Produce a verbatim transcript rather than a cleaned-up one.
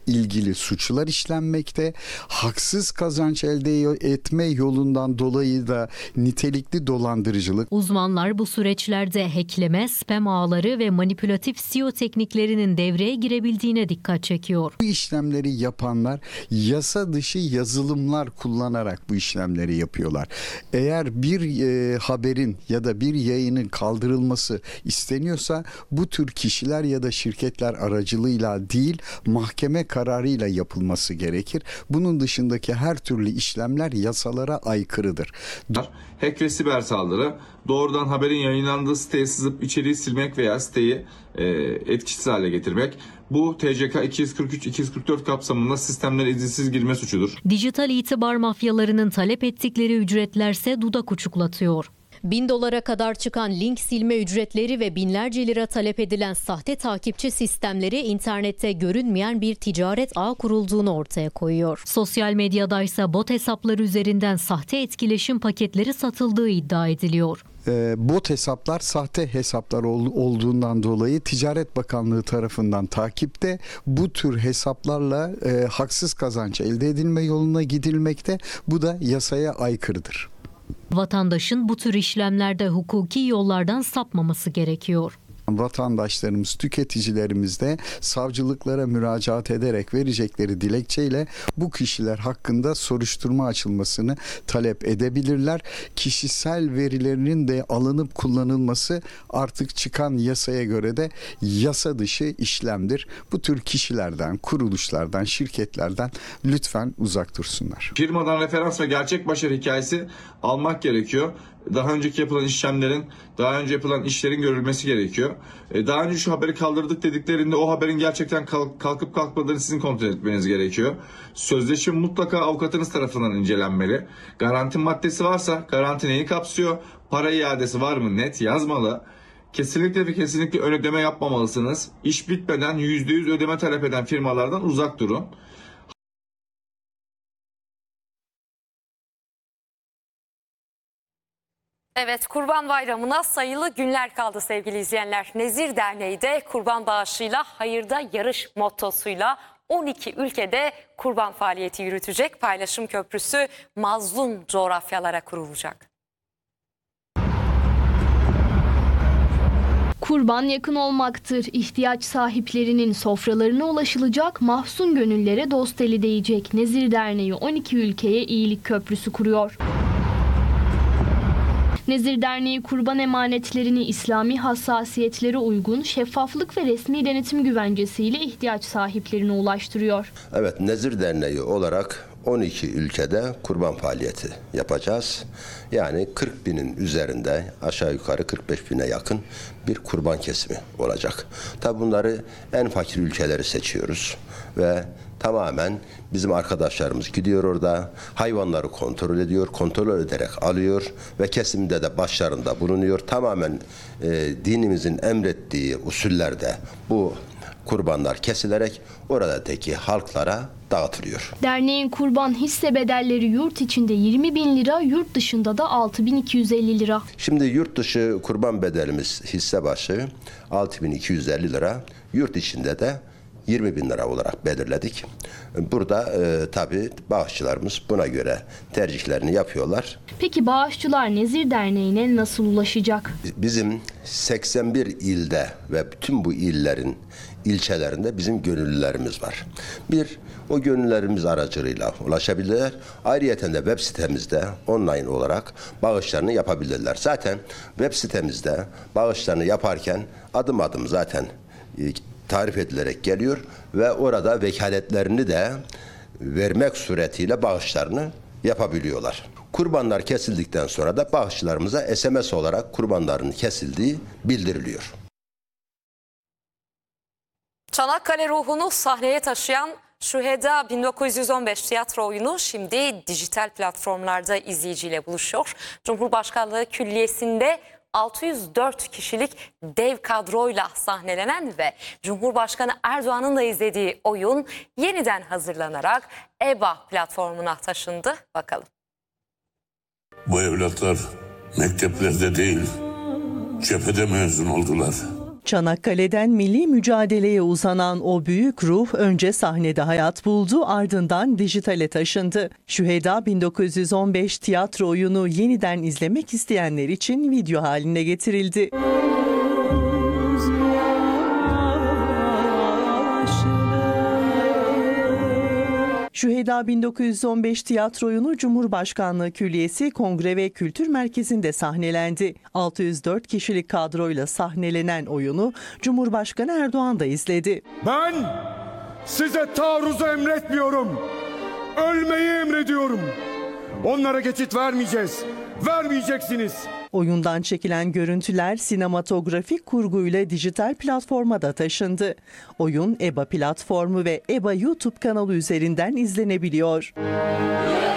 ilgili suçlar işlenmekte. Haksız kazanç elde etme yolundan dolayı da nitelikli dolandırıcılık. Uzmanlar bu süreçlerde hackleme, spam ağları ve manipülatif S E O tekniklerinin devreye girebildiğine dikkat çekiyor. Bu işlemleri yapanlar yasa dışı yazılımlar kullanarak bu işlemleri yapıyorlar. Eğer bir e, haberin ya da bir yayının kaldırılması isteniyorsa bu tür kişiler ya da şirketler aracılığıyla değil, mahkeme kararıyla yapılması gerekir. Bunun dışındaki her türlü işlemler yasalara aykırıdır. Hack ve siber saldırı, doğrudan haberin yayınlandığı siteye sızıp içeriği silmek veya siteyi e, etkisiz hale getirmek. Bu T C K iki yüz kırk üç iki yüz kırk dört kapsamında sistemlere izinsiz girme suçudur. Dijital itibar mafyalarının talep ettikleri ücretlerse dudak uçuklatıyor. Bin dolara kadar çıkan link silme ücretleri ve binlerce lira talep edilen sahte takipçi sistemleri internette görünmeyen bir ticaret ağı kurulduğunu ortaya koyuyor. Sosyal medyada ise bot hesapları üzerinden sahte etkileşim paketleri satıldığı iddia ediliyor. E, bot hesaplar sahte hesaplar ol, olduğundan dolayı Ticaret Bakanlığı tarafından takipte, bu tür hesaplarla e, haksız kazanç elde edilme yoluna gidilmekte. Bu da yasaya aykırıdır. Vatandaşın bu tür işlemlerde hukuki yollardan sapmaması gerekiyor. Vatandaşlarımız, tüketicilerimiz de savcılıklara müracaat ederek verecekleri dilekçeyle bu kişiler hakkında soruşturma açılmasını talep edebilirler. Kişisel verilerinin de alınıp kullanılması artık çıkan yasaya göre de yasa dışı işlemdir. Bu tür kişilerden, kuruluşlardan, şirketlerden lütfen uzak dursunlar. Firmadan referans ve gerçek başarı hikayesi almak gerekiyor. Daha önceki yapılan işlemlerin, daha önce yapılan işlerin görülmesi gerekiyor. Daha önce şu haberi kaldırdık dediklerinde o haberin gerçekten kalkıp kalkmadığını sizin kontrol etmeniz gerekiyor. Sözleşme mutlaka avukatınız tarafından incelenmeli. Garanti maddesi varsa garanti neyi kapsıyor? Para iadesi var mı? Net yazmalı. Kesinlikle ve kesinlikle ön ödeme yapmamalısınız. İş bitmeden yüzde yüz ödeme talep eden firmalardan uzak durun. Evet, Kurban Bayramı'na sayılı günler kaldı sevgili izleyenler. Nezir Derneği de kurban bağışıyla hayırda yarış mottosuyla on iki ülkede kurban faaliyeti yürütecek. Paylaşım köprüsü mazlum coğrafyalara kurulacak. Kurban yakın olmaktır. İhtiyaç sahiplerinin sofralarına ulaşılacak, mahzun gönüllere dost eli değecek. Nezir Derneği on iki ülkeye iyilik köprüsü kuruyor. Nezir Derneği kurban emanetlerini İslami hassasiyetlere uygun şeffaflık ve resmi denetim güvencesiyle ihtiyaç sahiplerine ulaştırıyor. Evet, Nezir Derneği olarak on iki ülkede kurban faaliyeti yapacağız. Yani kırk binin üzerinde, aşağı yukarı kırk beş bine yakın bir kurban kesimi olacak. Tabi bunları en fakir ülkeleri seçiyoruz ve tamamen bizim arkadaşlarımız gidiyor orada, hayvanları kontrol ediyor, kontrol ederek alıyor ve kesimde de başlarında bulunuyor. Tamamen e, dinimizin emrettiği usullerde bu kurbanlar kesilerek oradaki halklara dağıtılıyor. Derneğin kurban hisse bedelleri yurt içinde yirmi bin lira, yurt dışında da altı bin iki yüz elli lira. Şimdi yurt dışı kurban bedelimiz hisse başı altı bin iki yüz elli lira, yurt içinde de yirmi bin lira olarak belirledik. Burada e, tabii bağışçılarımız buna göre tercihlerini yapıyorlar. Peki bağışçılar Nezir Derneği'ne nasıl ulaşacak? Bizim seksen bir ilde ve bütün bu illerin ilçelerinde bizim gönüllülerimiz var. Bir, o gönüllülerimiz aracılığıyla ulaşabilirler. Ayrıyeten de web sitemizde online olarak bağışlarını yapabilirler. Zaten web sitemizde bağışlarını yaparken adım adım zaten tarif edilerek geliyor ve orada vekaletlerini de vermek suretiyle bağışlarını yapabiliyorlar. Kurbanlar kesildikten sonra da bağışçılarımıza S M S olarak kurbanların kesildiği bildiriliyor. Çanakkale ruhunu sahneye taşıyan Şüheda bin dokuz yüz on beş tiyatro oyunu şimdi dijital platformlarda izleyiciyle buluşuyor. Cumhurbaşkanlığı Külliyesi'nde altı yüz dört kişilik dev kadroyla sahnelenen ve Cumhurbaşkanı Erdoğan'ın da izlediği oyun yeniden hazırlanarak E B A platformuna taşındı. Bakalım. Bu evlatlar mekteplerde değil, cephede mezun oldular. Çanakkale'den milli mücadeleye uzanan o büyük ruh önce sahnede hayat buldu, ardından dijitale taşındı. Şüheda bin dokuz yüz on beş tiyatro oyunu yeniden izlemek isteyenler için video haline getirildi. Şüheda bin dokuz yüz on beş tiyatro oyunu Cumhurbaşkanlığı Külliyesi Kongre ve Kültür Merkezi'nde sahnelendi. altı yüz dört kişilik kadroyla sahnelenen oyunu Cumhurbaşkanı Erdoğan da izledi. Ben size taarruzu emretmiyorum. Ölmeyi emrediyorum. Onlara geçit vermeyeceğiz. Vermeyeceksiniz. Oyundan çekilen görüntüler sinematografik kurguyla dijital platforma da taşındı. Oyun E B A platformu ve E B A YouTube kanalı üzerinden izlenebiliyor.